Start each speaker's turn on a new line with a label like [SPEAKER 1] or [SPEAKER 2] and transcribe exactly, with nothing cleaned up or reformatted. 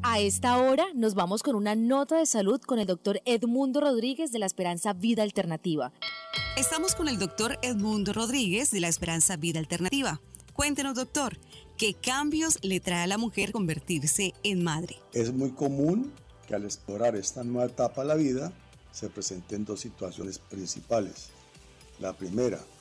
[SPEAKER 1] A esta hora nos vamos con una nota de salud con el doctor Edmundo Rodríguez de la Esperanza Vida Alternativa.
[SPEAKER 2] Estamos con el doctor Edmundo Rodríguez de la Esperanza Vida Alternativa. Cuéntenos, doctor, ¿qué cambios le trae a la mujer convertirse en madre?
[SPEAKER 3] Es muy común que al explorar esta nueva etapa de la vida se presenten dos situaciones principales. La primera,